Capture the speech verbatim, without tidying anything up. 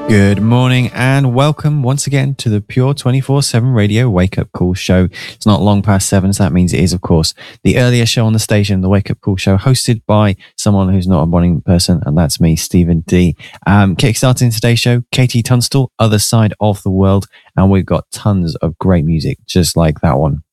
Good morning and welcome once again to the Pure twenty-four seven Radio Wake Up Call Show. It's not long past seven, so that means it is, of course, the earlier show on the station, the Wake Up Call Show, hosted by someone who's not a morning person, and that's me, Stephen D. Um, kickstarting today's show, Katie Tunstall, Other Side of the World, and we've got tons of great music just like that one.